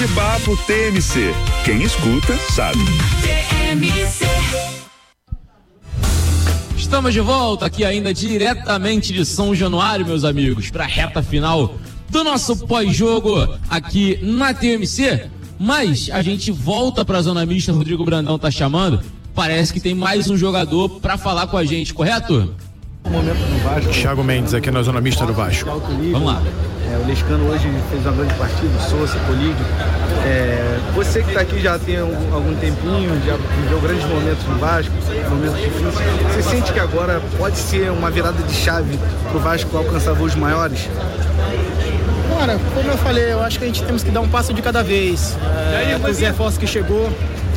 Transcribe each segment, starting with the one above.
Bate-papo TMC. Quem escuta, sabe. TMC. Estamos de volta aqui ainda diretamente de São Januário, meus amigos, para a reta final do nosso pós-jogo aqui na TMC. Mas a gente volta para a zona mista, Rodrigo Brandão tá chamando. Parece que tem mais um jogador para falar com a gente, correto? Momento do Vasco. Thiago Mendes aqui na zona mista do Vasco. Vamos lá. O Lescano hoje fez uma grande partida, o Sousa, Polídio. Você que está aqui já tem algum tempinho, já viveu grandes momentos no Vasco, momentos difíceis. Você sente que agora pode ser uma virada de chave para o Vasco alcançar voos maiores? Cara, como eu falei, eu acho que a gente temos que dar um passo de cada vez. Os reforços que chegou,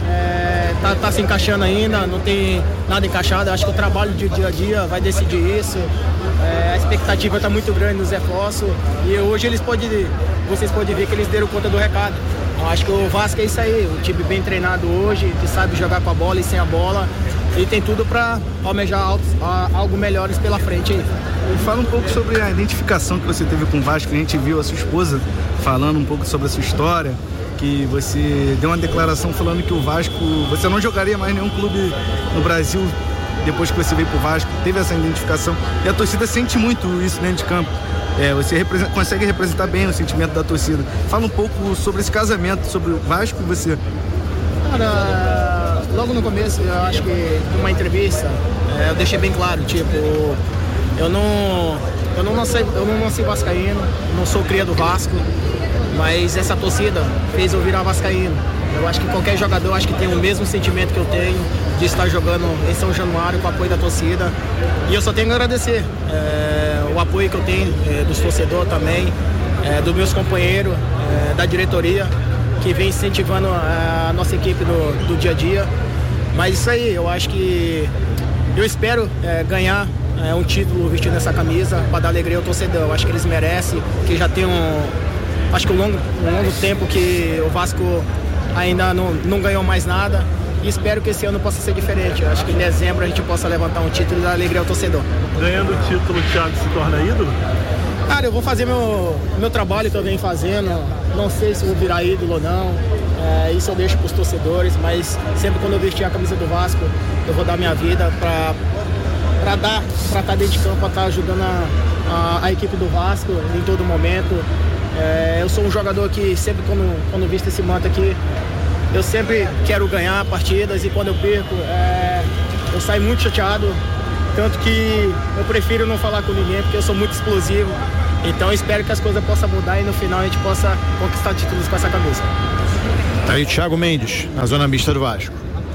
tá se encaixando ainda, não tem nada encaixado. Eu acho que o trabalho de dia a dia vai decidir isso. A expectativa está muito grande nos reforços e hoje vocês podem ver que eles deram conta do recado. Eu acho que o Vasco é isso aí, um time bem treinado hoje, que sabe jogar com a bola e sem a bola e tem tudo para almejar algo melhores pela frente aí. E fala um pouco sobre a identificação que você teve com o Vasco. A gente viu a sua esposa falando um pouco sobre a sua história, que você deu uma declaração falando que o Vasco, você não jogaria mais nenhum clube no Brasil depois que você veio pro Vasco, teve essa identificação e a torcida sente muito isso dentro de campo. Você consegue representar bem o sentimento da torcida. Fala um pouco sobre esse casamento, sobre o Vasco e você. Cara, logo no começo, eu acho que numa entrevista, eu deixei bem claro, tipo, eu não nasci vascaíno, não sou cria do Vasco, mas essa torcida fez eu virar vascaíno. Eu acho que qualquer jogador acho que tem o mesmo sentimento que eu tenho de estar jogando em São Januário com o apoio da torcida. E eu só tenho que agradecer o apoio que eu tenho dos torcedores também, dos meus companheiros, da diretoria, que vem incentivando a nossa equipe do dia a dia. Mas isso aí, eu acho que eu espero ganhar um título vestindo essa camisa para dar alegria ao torcedor. Eu acho que eles merecem, que já tem um longo tempo que o Vasco ainda não ganhou mais nada e espero que esse ano possa ser diferente. Eu acho que em dezembro a gente possa levantar um título e dar alegria ao torcedor. Ganhando o título, o Thiago se torna ídolo? Cara, eu vou fazer meu trabalho que eu venho fazendo, não sei se vou virar ídolo ou não, isso eu deixo para os torcedores, mas sempre quando eu vestir a camisa do Vasco, eu vou dar minha vida para estar dentro de campo, para estar ajudando a equipe do Vasco em todo momento. Eu sou um jogador que sempre quando visto esse manto aqui, eu sempre quero ganhar partidas e quando eu perco, eu saio muito chateado, tanto que eu prefiro não falar com ninguém porque eu sou muito explosivo. Então eu espero que as coisas possam mudar e no final a gente possa conquistar títulos com essa camisa. Tá aí Thiago Mendes, na zona mista do Vasco.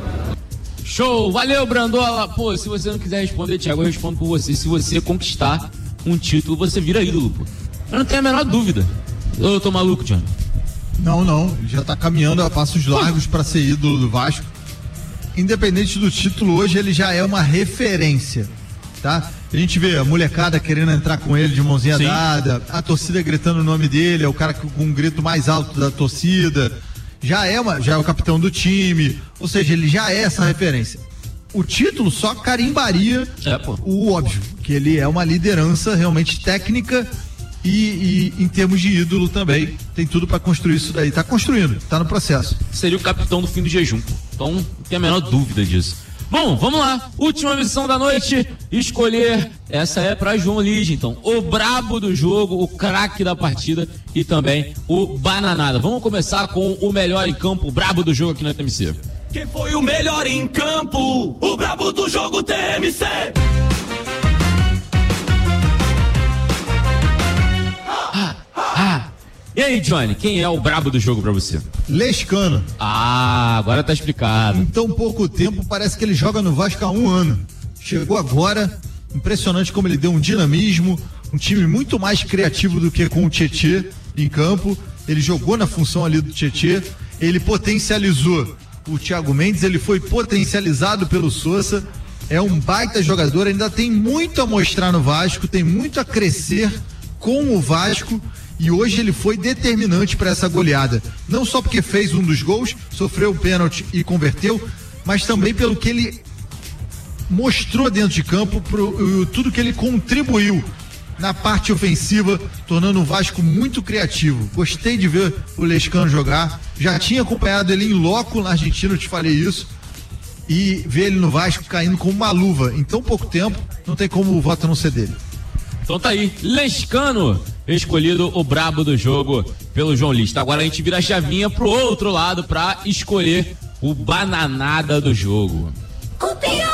Show, valeu Brandola. Pô, se você não quiser responder, Thiago, eu respondo por você. Se você conquistar um título, você vira ídolo, pô. Eu não tenho a menor dúvida. Eu tô maluco, John? Não, ele já tá caminhando a passos largos para ser ídolo do Vasco. Independente do título, hoje ele já é uma referência, tá? A gente vê a molecada querendo entrar com ele de mãozinha dada, a torcida gritando o nome dele, é o cara com um grito mais alto da torcida, já é o capitão do time, ou seja, ele já é essa referência. O título só carimbaria o óbvio, que ele é uma liderança realmente técnica e em termos de ídolo também, tem tudo para construir isso daí. Tá construindo, tá no processo. Seria o capitão do fim do jejum. Então, não tem a menor dúvida disso. Bom, vamos lá. Última missão da noite, escolher. Essa é para João Lige, então. O brabo do jogo, o craque da partida e também o bananada. Vamos começar com o melhor em campo, o brabo do jogo aqui na TMC. Quem foi o melhor em campo? O brabo do jogo TMC. E aí, Johnny, quem é o brabo do jogo pra você? Lescano. Agora tá explicado. Em tão pouco tempo, parece que ele joga no Vasco há 1 ano. Chegou agora, impressionante como ele deu um dinamismo, um time muito mais criativo do que com o Tietê em campo. Ele jogou na função ali do Tietê, ele potencializou o Thiago Mendes, ele foi potencializado pelo Sousa. É um baita jogador, ainda tem muito a mostrar no Vasco, tem muito a crescer com o Vasco. E hoje ele foi determinante para essa goleada. Não só porque fez um dos gols, sofreu o pênalti e converteu, mas também pelo que ele mostrou dentro de campo, tudo que ele contribuiu na parte ofensiva, tornando o Vasco muito criativo. Gostei de ver o Lescano jogar, já tinha acompanhado ele em loco na Argentina, eu te falei isso, e ver ele no Vasco caindo como uma luva em tão pouco tempo, não tem como o voto não ser dele. Então tá aí, Lescano, escolhido o brabo do jogo pelo João Lista. Agora a gente vira a chavinha pro outro lado pra escolher o bananada do jogo. O pior